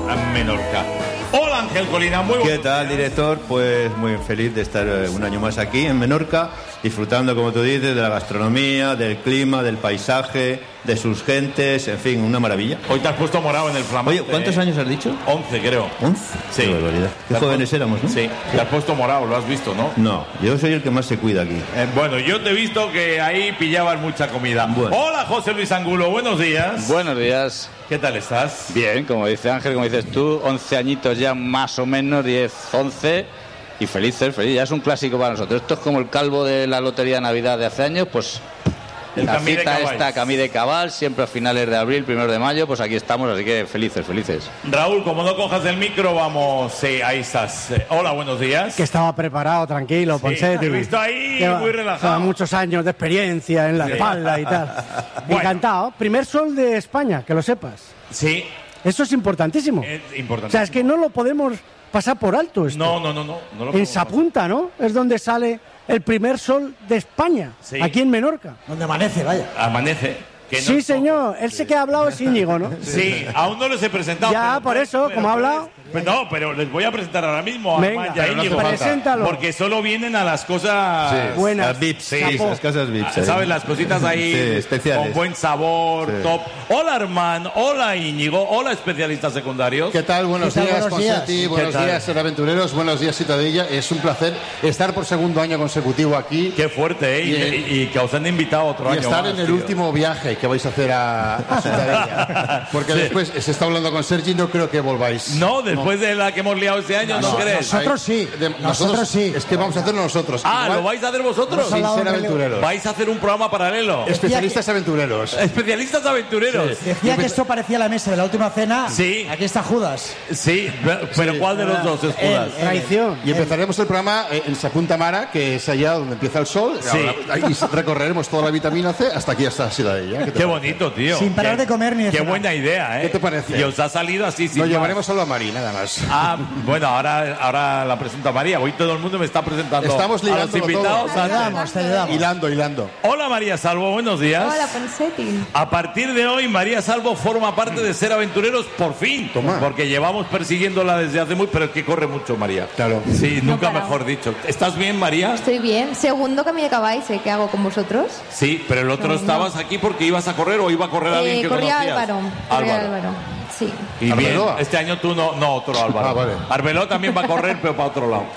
Menorca. Hola Ángel Colina, muy buenos ¿Qué tal, días. director? Pues muy feliz de estar un año más aquí en Menorca, disfrutando, como tú dices, de la gastronomía, del clima, del paisaje, de sus gentes, en fin, una maravilla. Hoy te has puesto morado en el flamante. Oye, ¿cuántos años has dicho? 11, creo. ¿11? Sí. Qué barbaridad. Qué jóvenes éramos, ¿no? Sí, te has puesto morado, lo has visto, ¿no? No, yo soy el que más se cuida aquí. Bueno, yo te he visto que ahí pillabas mucha comida. Bueno. Hola José Luis Angulo, buenos días. Buenos días. ¿Qué tal estás? Bien, como dice Ángel, como dices tú, 11 añitos ya más o menos, 10, 11 y felices, feliz. Ya es un clásico para nosotros. Esto es como el calvo de la Lotería de Navidad de hace años, pues El la Camí de cita Cabals. está Camí de Cabal, siempre a finales de abril, 1 de mayo, pues aquí estamos, así que felices, felices. Raúl, como no cojas el micro, vamos. Sí, ahí estás. Hola, buenos días. Que estaba preparado, tranquilo, Sí, Ponseti. te he visto ahí Lleva- muy relajado. lleva muchos años de experiencia en la espalda y tal. Bueno. Encantado. Primer sol de España, que lo sepas. Sí, Eso es importantísimo. es importante. O sea, es que no lo podemos pasar por alto esto. No lo En podemos Sapunta, ¿no? Es donde sale el primer sol de España, Sí. aquí en Menorca. Donde amanece, vaya. pasar. Amanece. Que no Sí, es señor. Él sé que ha hablado es Íñigo, ¿no? Sí, aún no les he presentado. Ya, pero- por eso, pero- como ha hablado. No, pero les voy a presentar ahora mismo a Venga, Armand y a pero no hace Íñigo. falta. Preséntalo. Porque solo vienen a las cosas... Buenas. Las VIPs, Sí. las casas VIPs. ¿Sabes? Las cositas ahí Sí, especiales. con buen sabor, Sí. top. Hola Armand, hola Íñigo, hola especialistas secundarios. ¿Qué tal? Buenos ¿Qué tal? días, Buenos días. Ponseti. Buenos ¿Qué tal? días, aventureros. Buenos días, Citadella. Es un placer estar por segundo año consecutivo aquí Qué fuerte, ¿eh? Y que os han invitado otro y año estar más, en el tío. último viaje que vais a hacer a Citadella. Porque Sí. después se está hablando con Sergi, no creo que volváis. No, después de la que hemos liado este año, ¿no crees? Nosotros sí. Nosotros sí. Es que vamos a hacerlo nosotros. Ah, Igual, ¿lo vais a hacer vosotros? Hemos sin hablado ser de- aventureros. ¿Vais a hacer un programa paralelo? Especialistas aventureros. Especialistas aventureros. Decía que esto parecía la mesa de la última cena. Sí. Aquí está Judas. Sí, pero ¿cuál de los dos es Judas? Traición. Y empezaremos el programa en Sapunta Mara, que es allá donde empieza el sol. Sí. Ahí recorreremos toda la vitamina C hasta aquí, hasta Citadella. ¿Qué te Qué parece? bonito, tío. Sin parar Qué- de comer ni de Qué cenar. buena idea, ¿eh? ¿Qué te parece? Y os ha salido así, sin Nos más. llevaremos solo a Mari, nada más. Ah, bueno, ahora la presento a María. Hoy todo el mundo me está presentando Estamos a los ligándolo invitados. todo. antes. Te ayudamos. Hilando. Hola María Salvo, buenos días. Hola, Ponseti. A partir de hoy, María Salvo forma parte de Ser Aventureros por fin. Toma. Porque llevamos persiguiéndola desde hace muy... Pero es que corre mucho, María. Claro. Sí, nunca paramos. mejor dicho. ¿Estás bien, María? Estoy bien. Segundo Camí de Cabáis, ¿qué hago con vosotros? Sí, pero el otro No, estabas aquí porque ibas a correr o iba a correr alguien que Corría conocías. Álvaro. Sí. Y bien, ¿Arbeloa? este año tú no otro Álvaro. Ah, vale. Arbeloa también va a correr, pero para otro lado.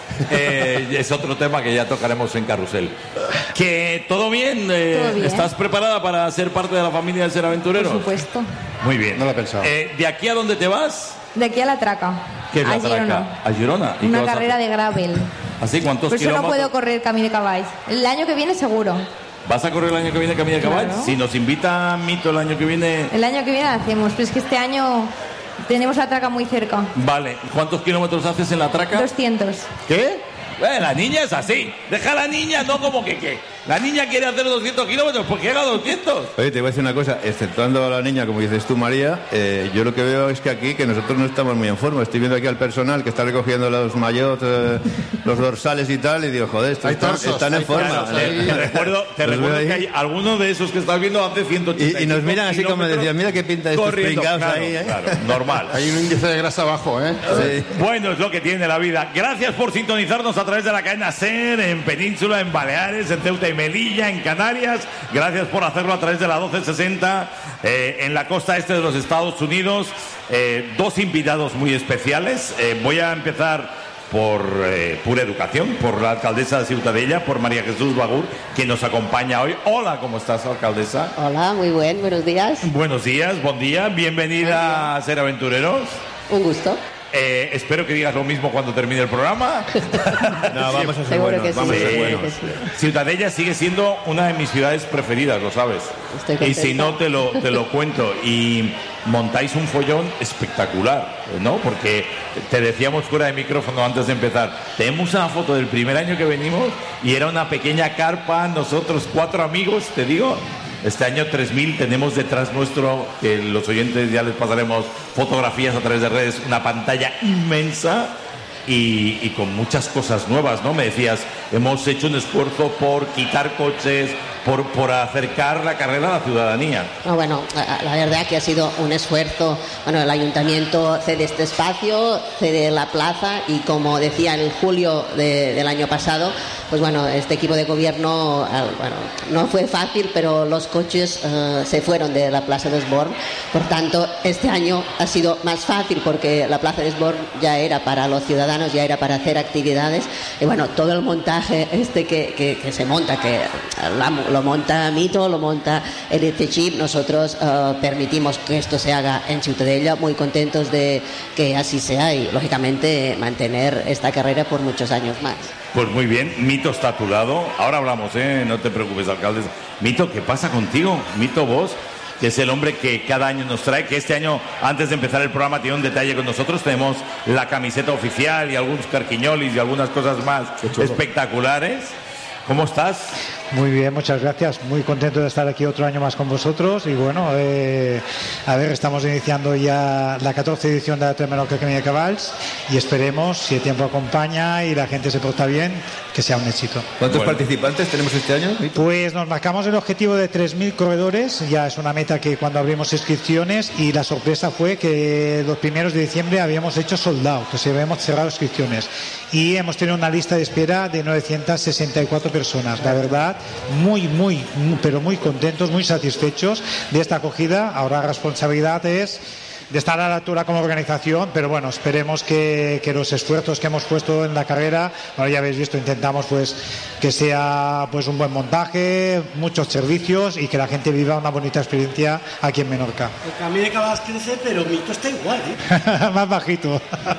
Es otro tema que ya tocaremos en Carrusel. Que todo bien, Todo bien. ¿estás preparada para ser parte de la familia de Ser Aventureros? Por supuesto. Muy bien. No lo he pensado. ¿De aquí a dónde te vas? De aquí a la Traca. ¿Qué es la a Traca? Girona. ¿A Girona? ¿Y qué Una vas a carrera hacer? de gravel. ¿Así? ¿Cuántos Por eso no kilómetros? puedo correr Camí de Cabáis. El año que viene seguro. ¿Vas a correr el año que viene Camilla de Caball? Claro. Si nos invita Mito el año que viene... El año que viene la hacemos, pero es que este año tenemos la Traca muy cerca. Vale. ¿Cuántos kilómetros haces en la traca? 200. ¿Qué? La niña es así. Deja a la niña, no como que qué. La niña quiere hacer 200 kilómetros, pues que haga 200. Oye, te voy a decir una cosa, exceptuando a la niña, como dices tú, María, yo lo que veo es que aquí, que nosotros no estamos muy en forma. Estoy viendo aquí al personal que está recogiendo los maillots, los dorsales y tal, y digo, joder, estos Hay están, torsos, están en hay forma. torsos, Te ahí. recuerdo Los veo ahí. que hay algunos de esos que estás viendo hace 180 Y nos miran así como decían, mira qué pinta de estos pringados claro, ahí, ¿eh? claro, normal. Hay un índice de grasa bajo, ¿eh? Sí. Bueno, es lo que tiene la vida. Gracias por sintonizarnos a través de la cadena SER, en Península, en Baleares, en Ceuta y Melilla, en Canarias. Gracias por hacerlo a través de la 1260 en la costa este de los Estados Unidos. Dos invitados muy especiales. Voy a empezar por Pura Educación, por la alcaldesa de Ciutadella, por María Jesús Bagur, que nos acompaña hoy. Hola, ¿cómo estás, alcaldesa? Hola, muy buenos días. Buenos días, buen día. Bienvenida a Ser Aventureros. Un gusto. Espero que digas lo mismo cuando termine el programa. No, vamos a ser Seguro buenos, que sí, vamos a ser seguro buenos. que sí. Ciutadella sigue siendo una de mis ciudades preferidas, lo sabes. Estoy Y contenta. si no, te lo cuento. Y montáis un follón espectacular, ¿no? Porque te decíamos fuera de micrófono antes de empezar, tenemos una foto del primer año que venimos y era una pequeña carpa, nosotros 4 amigos, te digo. Este año 3000 tenemos detrás nuestro, que los oyentes ya les pasaremos fotografías a través de redes, una pantalla inmensa y con muchas cosas nuevas, ¿no? Me decías, hemos hecho un esfuerzo por quitar coches, por acercar la carrera a la ciudadanía. No, bueno, la verdad que ha sido un esfuerzo. Bueno, el ayuntamiento cede este espacio, cede la plaza y como decía en julio del año pasado, pues bueno, este equipo de gobierno, bueno, no fue fácil, pero los coches se fueron de la Plaza de Esborn. Por tanto, este año ha sido más fácil porque la Plaza de Esborn ya era para los ciudadanos, ya era para hacer actividades. Y bueno, todo el montaje que se monta, que lo monta Mito, lo monta el ICECHIP, nosotros permitimos que esto se haga en Ciutadella, muy contentos de que así sea y, lógicamente, mantener esta carrera por muchos años más. Pues muy bien, Mito está a tu lado. Ahora hablamos, no te preocupes, alcaldes. Mito, ¿qué pasa contigo? Mito, vos, que es el hombre que cada año nos trae, que este año, antes de empezar el programa, tiene un detalle con nosotros. Tenemos la camiseta oficial y algunos carquiñolis y algunas cosas más espectaculares. ¿Cómo estás? Muy bien, muchas gracias. Muy contento de estar aquí otro año más con vosotros. Y bueno, a ver, estamos iniciando ya la 14ª edición de la Trek Menorca Camí de Cavalls y esperemos, si el tiempo acompaña y la gente se porta bien, que sea un éxito. ¿Cuántos participantes tenemos este año? Pues nos marcamos el objetivo de 3.000 corredores. Ya es una meta que cuando abrimos inscripciones, y la sorpresa fue que los primeros de diciembre habíamos hecho sold out, que se habíamos cerrado inscripciones. Y hemos tenido una lista de espera de 964 personas. La verdad, pero muy contentos, muy satisfechos de esta acogida. Ahora la responsabilidad es de estar a la altura como organización, pero bueno, esperemos que los esfuerzos que hemos puesto en la carrera, bueno, ya habéis visto, intentamos pues que sea pues un buen montaje, muchos servicios y que la gente viva una bonita experiencia aquí en Menorca. El Camí de Cavalls crece, pero Mito está igual, ¿eh? Más bajito.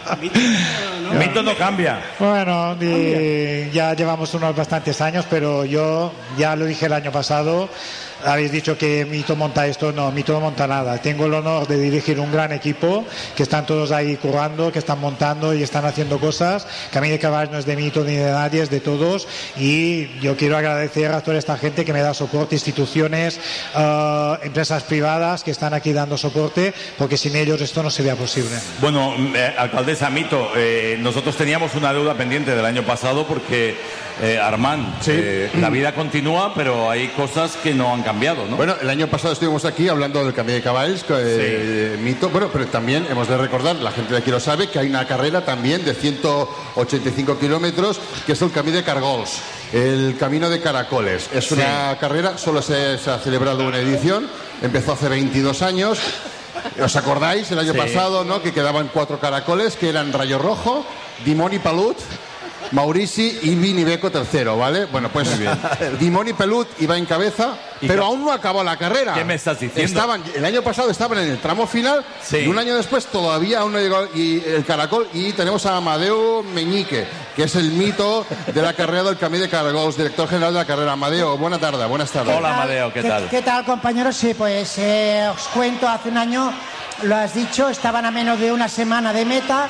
Mito no cambia. Bueno, ya llevamos unos bastantes años, pero yo ya lo dije el año pasado. Habéis dicho que Mito monta esto, no, Mito no monta nada. Tengo el honor de dirigir un gran equipo, que están todos ahí currando, que están montando y están haciendo cosas. Camí de Cavalls no es de Mito ni de nadie, es de todos. Y yo quiero agradecer a toda esta gente que me da soporte, instituciones, empresas privadas que están aquí dando soporte, porque sin ellos esto no sería posible. Bueno, alcaldesa Mito, nosotros teníamos una deuda pendiente del año pasado porque, Armand, la vida continúa, pero hay cosas que no han cambiado, ¿no? Bueno, el año pasado estuvimos aquí hablando del Camí de Cavalls, Mito, bueno, pero también hemos de recordar, la gente de aquí lo sabe, que hay una carrera también de 185 kilómetros, que es el Camí de Cargols, el Camino de Caracoles. Es una carrera, solo se ha celebrado una edición, empezó hace 22 años. ¿Os acordáis el año pasado, no? Que quedaban 4 caracoles, que eran Rayo Rojo, Dimoni Pelut, Maurici y Vini Beco tercero, ¿vale? Bueno, pues Dimoni Pelut iba en cabeza, pero aún no acabó la carrera. ¿Qué me estás diciendo? El año pasado estaban en el tramo final y un año después todavía aún no llegó el caracol, y tenemos a Amadeo Meñique, que es el mito de la carrera del Camí de Caragols, director general de la carrera. Amadeo, buenas tardes. Hola, Amadeo, ¿qué tal? ¿Qué tal, compañeros? Sí, pues os cuento, hace un año, lo has dicho, estaban a menos de una semana de meta,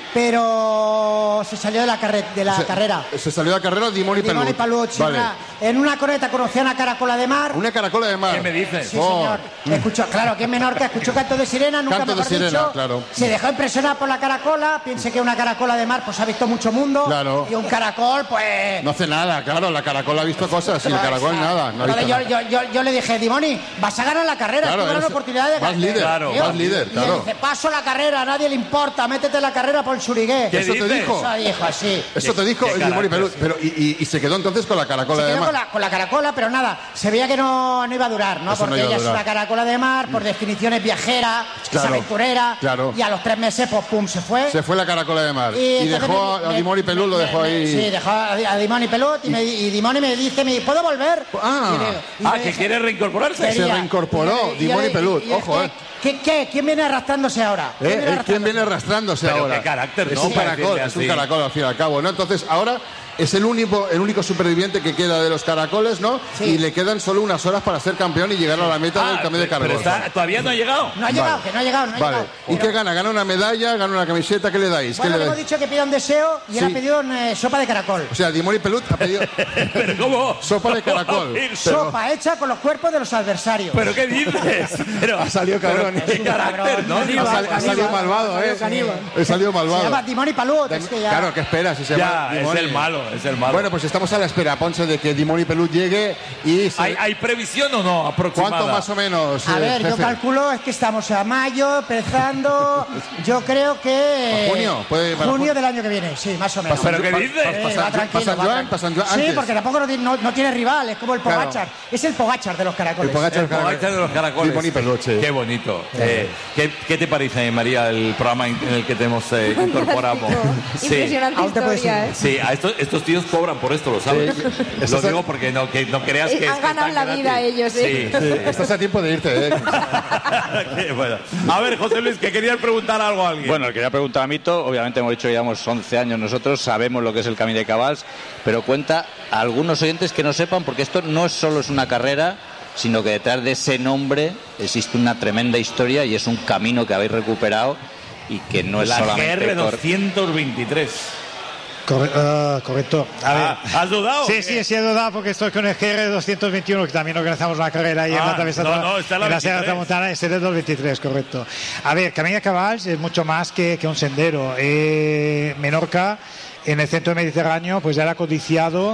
pero se salió de la carrera. Se salió de la carrera Dimoni Pelut. Sí, vale. En una corneta conocía una caracola de mar. Una caracola de mar. ¿Qué me dices? Sí, señor. Escuchó, claro, que en Menorca escuchó canto de sirena, nunca canto mejor de sirena, dicho. claro. Se dejó impresionar por la caracola, piense que una caracola de mar pues ha visto mucho mundo. Claro. Y un caracol, pues... No hace nada, claro, la caracola ha visto cosas y el caracol nada. No ha visto nada. Yo le dije, Dimoni, vas a ganar la carrera, claro, tú ganas oportunidad de ganar. Vas líder, vas líder, y él dice, paso la carrera, a nadie le importa, métete en la carrera por el Xurigué. ¿Eso te dijo? Eso dijo así. Eso te dijo el Dimoni Pelut. Pero, y se quedó entonces con la caracola de mar. Con la caracola, pero nada, se veía que no iba a durar, ¿no? Eso porque no ella es una caracola de mar, por definición es viajera, es aventurera, y a los 3 meses, pues pum, se fue. Se fue la caracola de mar. Y dejó a Dimoni Pelut, lo dejó ahí. Sí, dejó a Dimoni Pelut y Dimoni me dice, ¿puedo volver? Que quiere reincorporarse. Se reincorporó Dimoni Pelut, ojo, ¿Quién viene arrastrándose ahora? ¿Quién viene arrastrándose ahora? ¿Qué carácter, es un caracol, es un caracol al fin y al cabo, ¿no? Entonces ahora es el único superviviente que queda de los caracoles, ¿no? Y le quedan solo unas horas para ser campeón y llegar a la meta del Camí de Caracoles. Pero todavía no ha llegado. No ha llegado, que no ha llegado. ¿Y qué gana? ¿Gana una medalla? ¿Gana una camiseta? ¿Qué le dais? Bueno, le hemos dicho que pida un deseo y él ha pedido sopa de caracol. O sea, Dimoni Pelut ha pedido... ¿Pero cómo? Sopa de caracol. Sopa hecha con los cuerpos de los adversarios. ¿Pero qué dices? Ha salido cabrón. ¿Qué carácter, no? Ha salido malvado, Ha salido malvado. Se llama Dimoni Pelut. Claro, ¿qué esperas? Si se llama es el malo. es el malo. Bueno, pues estamos a la espera, Ponce, de que Dimoni Pelut llegue y... ¿Hay previsión o no aproximada? ¿Cuánto más o menos? A ver, yo calculo, es que estamos a mayo, empezando, yo creo que... ¿Junio? Junio del año que viene, sí, más o menos. ¿Pero qué dices? ¿Pasa Joan antes? Sí, porque tampoco no tiene rival, es como el Pogačar. Claro. Es el Pogačar de los caracoles. El Pogačar de los caracoles. Dimoni Pelut, sí. Qué bonito. ¿Qué te parece, María, el programa en el que te hemos incorporamos? Impresionante historia, ¿eh? Sí, estos tíos cobran por esto, ¿lo sabes? Sí. Lo digo porque no creas que... Han ganado la vida ellos, ¿eh? Sí. Estás a tiempo de irte, ¿eh? Qué bueno. A ver, José Luis, que querías preguntar algo a alguien. Bueno, le quería preguntar a Mito. Obviamente hemos dicho que llevamos 11 años nosotros, sabemos lo que es el Camí de Cabals, pero cuenta a algunos oyentes que no sepan, porque esto no solo es una carrera, sino que detrás de ese nombre existe una tremenda historia y es un camino que habéis recuperado y que no es la solamente... La GR 223. Correcto. A ver. ¿Has dudado? Sí, he dudado porque estoy con el GR 221, que también organizamos una carrera ahí en la travesía está en la Sierra Tramontana, es el 223, correcto. A ver, Camí de Cabals es mucho más que un sendero. Menorca, en el centro del Mediterráneo, pues era codiciado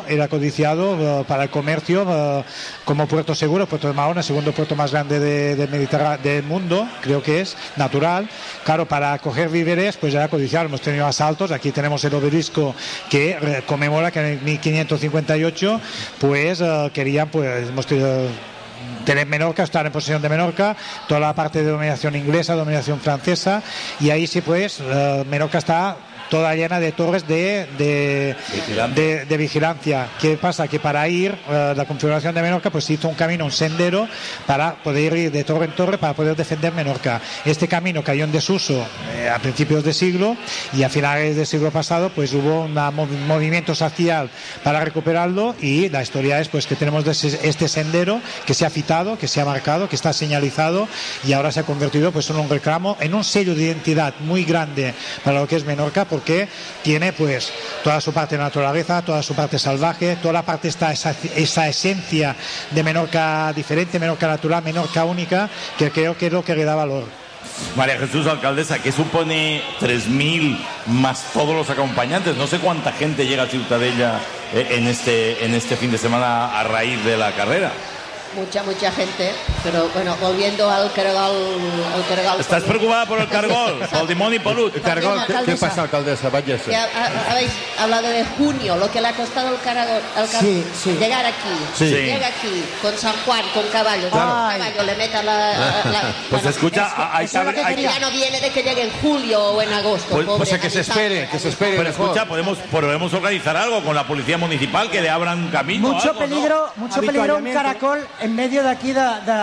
para el comercio como puerto seguro, Puerto de Mahón, el segundo puerto más grande del mundo, creo que es, natural. Claro, para coger víveres, pues era codiciado. Hemos tenido asaltos. Aquí tenemos el obelisco que conmemora que en 1558, pues querían, pues hemos tenido tener Menorca, estar en posesión de Menorca, toda la parte de dominación inglesa, dominación francesa, y ahí sí, pues Menorca está toda llena de torres de vigilancia. ¿Qué pasa? Que para ir, la configuración de Menorca, pues hizo un camino, un sendero, para poder ir de torre en torre, para poder defender Menorca. Este camino cayó en desuso a principios de siglo, y a finales del siglo pasado pues hubo un movimiento social para recuperarlo, y la historia es pues que tenemos este sendero que se ha fitado, que se ha marcado, que está señalizado, y ahora se ha convertido pues en un reclamo, en un sello de identidad muy grande para lo que es Menorca, porque tiene pues toda su parte de naturaleza, toda su parte salvaje, toda la parte esa esencia de Menorca diferente, Menorca natural, Menorca única, que creo que es lo que le da valor. María Jesús, alcaldesa, ¿qué supone 3.000 más todos los acompañantes? No sé cuánta gente llega a Ciutadella en este fin de semana a raíz de la carrera. Mucha gente, pero bueno, volviendo al cargol. ¿Estás preocupada por el cargol? Por Dimoni Pelut. Cargol, ¿qué pasa, alcaldesa? Váyase. Habéis hablado de junio, lo que le ha costado el cargol llegar aquí. Sí. Llega aquí con San Juan, con caballos. Claro. Caballo le meta pues bueno, escucha, ya no viene de que llegue en julio o en agosto. Pues que se espere. Pero escucha, podemos organizar algo con la policía municipal, que le abran camino. Mucho peligro un caracol en medio de aquí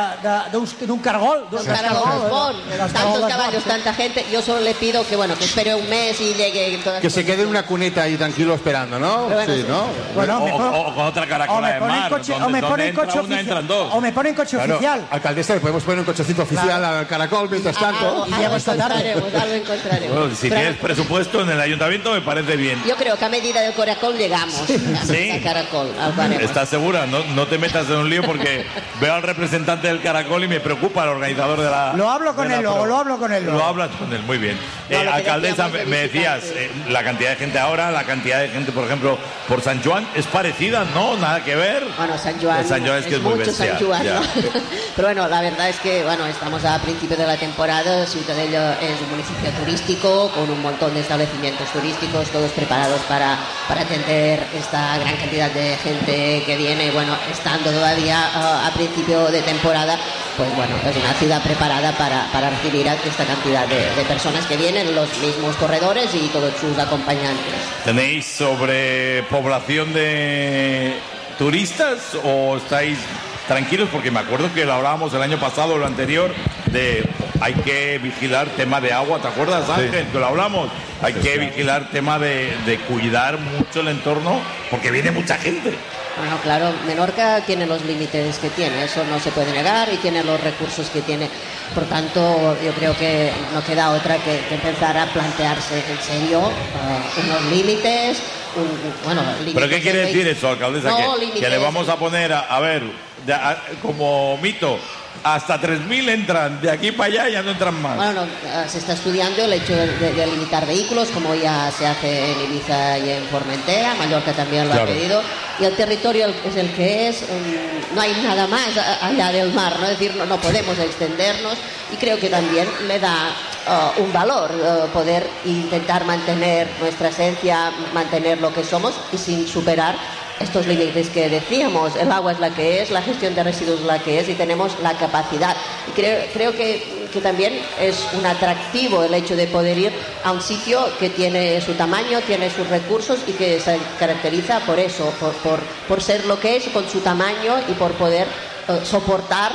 de un cargol. Tantos caballos, tanta gente. Yo solo le pido que espere un mes y llegue. Que se quede en una cuneta ahí tranquilo esperando, ¿no? Bueno, sí, ¿no? Bueno, o con otra caracola de mar. O me ponen coche oficial. Alcaldesa, le podemos poner un cochecito oficial al caracol mientras tanto. Algo encontraremos. Bueno, si tienes presupuesto en el ayuntamiento, me parece bien. Yo creo que a medida del caracol llegamos. ¿Sí? Al caracol. ¿Estás segura? No te metas en un lío, porque veo al representante del caracol y me preocupa el organizador de la... Lo hablo con él luego. Lo hablas con él, muy bien. Alcaldesa, me decías, la cantidad de gente ahora, la cantidad de gente, por ejemplo, por San Juan, ¿es parecida? ¿No? ¿Nada que ver? Bueno, San Juan es que es muy bestial. San Juan, ¿no? Pero bueno, la verdad es que estamos a principio de la temporada. Ciutadella es un municipio turístico con un montón de establecimientos turísticos, todos preparados para atender esta gran cantidad de gente que viene. Bueno, estando todavía a principio de temporada, pues es una ciudad preparada para recibir a esta cantidad de personas que vienen, los mismos corredores y todos sus acompañantes. ¿Tenéis sobrepoblación de turistas o estáis tranquilos? Porque me acuerdo que lo hablábamos el año pasado o lo anterior, de hay que vigilar tema de agua, ¿te acuerdas, Ángel? Que lo hablamos. Hay que vigilar tema de cuidar mucho el entorno, porque viene mucha gente. Bueno, claro, Menorca tiene los límites que tiene, eso no se puede negar, y tiene los recursos que tiene. Por tanto, yo creo que no queda otra que empezar a plantearse en serio unos límites. ¿Pero qué quiere decir eso, alcaldesa? No, que le vamos a poner, a ver, como Mito, hasta 3.000 entran, de aquí para allá ya no entran más. Bueno, se está estudiando el hecho de limitar vehículos, como ya se hace en Ibiza y en Formentera. Mallorca también lo ha pedido. Y el territorio es el que es, no hay nada más allá del mar, ¿no? Es decir, no podemos extendernos, y creo que también le da un valor poder intentar mantener nuestra esencia, mantener lo que somos y sin superar estos límites que decíamos. El agua es la que es, la gestión de residuos es la que es, y tenemos la capacidad. Y creo que también es un atractivo el hecho de poder ir a un sitio que tiene su tamaño, tiene sus recursos y que se caracteriza por eso, por ser lo que es, con su tamaño, y por poder soportar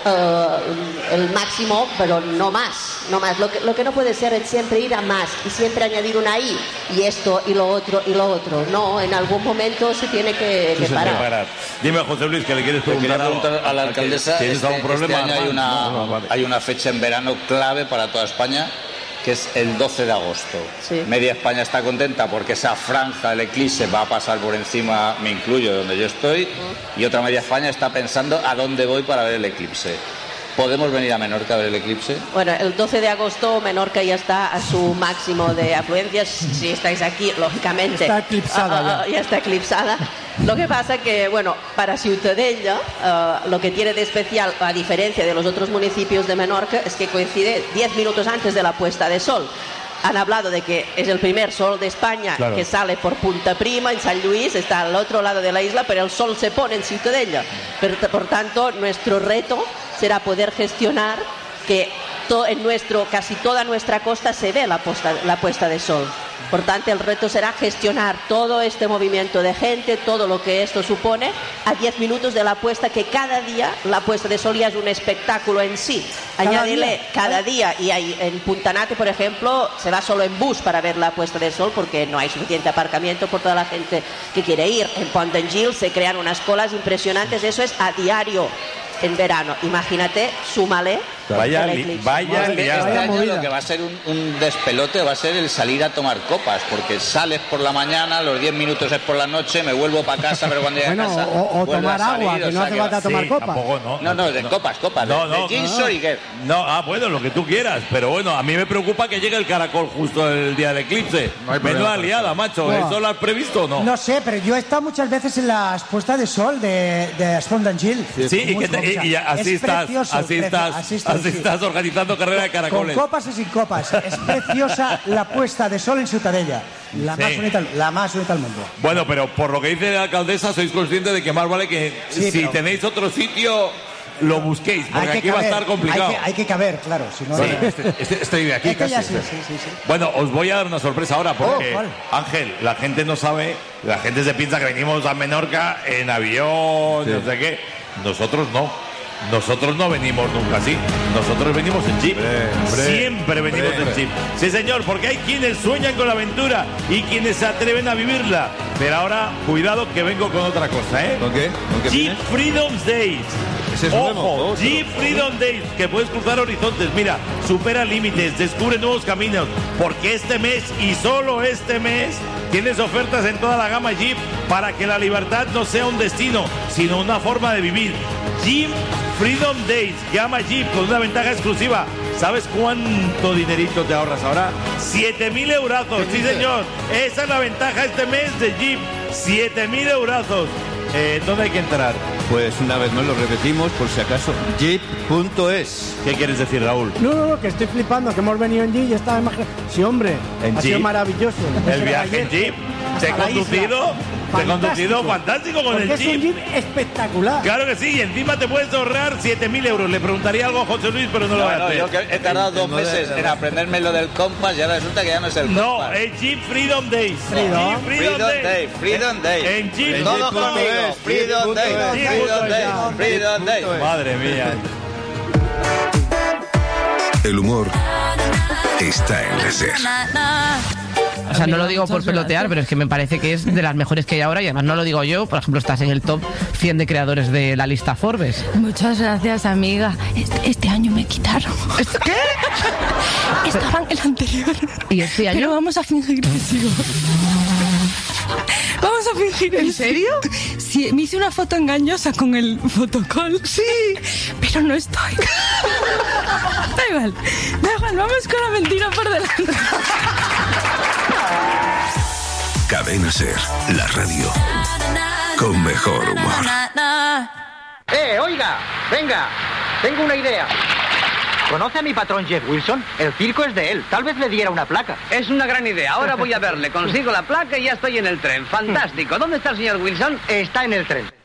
el máximo, pero no más. Lo que no puede ser es siempre ir a más y siempre añadir una I, y esto y lo otro y lo otro. No, en algún momento se tiene que parar. Dime, José Luis, que le quieres preguntar a la alcaldesa. ¿Tienes algún problema? Este año hay una fecha en verano clave para toda España, que es el 12 de agosto. Sí. Media España está contenta porque esa franja del eclipse va a pasar por encima, me incluyo, de donde yo estoy, y otra media España está pensando a dónde voy para ver el eclipse. ¿Podemos venir a Menorca a ver el eclipse? Bueno, el 12 de agosto Menorca ya está a su máximo de afluencias. Si estáis aquí, lógicamente. Está eclipsada ya está eclipsada. Lo que pasa que, bueno, para Ciutadella, lo que tiene de especial, a diferencia de los otros municipios de Menorca, es que coincide 10 minutos antes de la puesta de sol. Han hablado de que es el primer sol de España, que sale por Punta Prima, en San Luis, está al otro lado de la isla, pero el sol se pone en Ciutadella. Pero, por tanto, nuestro reto será poder gestionar que casi toda nuestra costa se ve la puesta de sol. Por tanto, el reto será gestionar todo este movimiento de gente, todo lo que esto supone, a 10 minutos de la puesta, que cada día la puesta de sol ya es un espectáculo en sí. Añádele cada día, y en Puntanate, por ejemplo, se va solo en bus para ver la puesta de sol porque no hay suficiente aparcamiento por toda la gente que quiere ir. En Pont d'Angil se crean unas colas impresionantes, eso es a diario en verano. Imagínate, súmale. Vaya liada. Este año lo que va a ser un despelote va a ser el salir a tomar copas, porque sales por la mañana, los 10 minutos es por la noche, me vuelvo para casa, pero cuando llegue a casa o tomar agua, que no hace falta tomar copas. No, de copas, de gin Shuriken. Bueno, lo que tú quieras, pero bueno, a mí me preocupa que llegue el caracol justo el día del eclipse. Menuda liada, macho. ¿Eso lo has previsto o no? No sé, pero yo he estado muchas veces en las puestas de sol de Pont d'Angil. Sí, y así estás organizando carrera de caracoles. Con copas o sin copas. Es preciosa la puesta de sol en Ciutadella. La más bonita del mundo. Bueno, pero por lo que dice la alcaldesa, sois conscientes de que más vale que si tenéis otro sitio, lo busquéis, porque aquí va a estar complicado. Hay que caber, claro. Si no, Estoy de aquí casi. Sí. Bueno, os voy a dar una sorpresa ahora, porque, Ángel, la gente no sabe, la gente se piensa que venimos a Menorca en avión, no sé qué. Nosotros no venimos nunca así. Nosotros venimos en jeep. Siempre venimos en jeep. Sí, señor, porque hay quienes sueñan con la aventura y quienes se atreven a vivirla. Pero ahora, cuidado que vengo con otra cosa, ¿eh? ¿Con qué? Jeep Freedom Days. Ojo, Jeep Freedom Days, que puedes cruzar horizontes. Mira, supera límites, descubre nuevos caminos. Porque este mes, y solo este mes, tienes ofertas en toda la gama Jeep para que la libertad no sea un destino, sino una forma de vivir. Jeep Freedom Days. Llama Jeep con una ventaja exclusiva. ¿Sabes cuánto dinerito te ahorras ahora? 7.000 eurazos. Sí, señor. Esa es la ventaja este mes de Jeep. 7.000 eurazos. ¿Dónde hay que entrar? Pues una vez más lo repetimos, por si acaso, jeep.es. ¿Qué quieres decir, Raúl? No, que estoy flipando, que hemos venido en Jeep y estaba imaginando. Sí, hombre, ha sido maravilloso. El viaje en Jeep. Te he conducido fantástico con el Jeep. Es un Jeep espectacular. Claro que sí, y encima te puedes ahorrar 7.000 euros. Le preguntaría algo a José Luis, pero no lo voy a hacer. Yo que he tardado 2 meses en aprenderme lo del compás y ahora resulta que ya no es el compás. No, es Jeep Freedom Days. Freedom Days. En Jeep. Todo conmigo. Freedom Days. Madre mía. El humor está en la SER. O sea, no lo digo por pelotear, pero es que me parece que es de las mejores que hay ahora, y además no lo digo yo. Por ejemplo, estás en el top 100 de creadores de la lista Forbes. Muchas gracias, amiga. Este año me quitaron. ¿Qué? Estaba en el anterior. ¿Y este año? Pero vamos a fingir que sigo. Vamos a fingir. ¿En serio? Sí, me hice una foto engañosa con el fotocall. Sí, pero no estoy. Da igual, vamos con la mentira por delante. Cadena Ser, la radio con mejor humor. Oiga, venga, tengo una idea. ¿Conoce a mi patrón Jeff Wilson? El circo es de él, tal vez le diera una placa. Es una gran idea, ahora voy a verle, consigo la placa y ya estoy en el tren. Fantástico, ¿dónde está el señor Wilson? Está en el tren.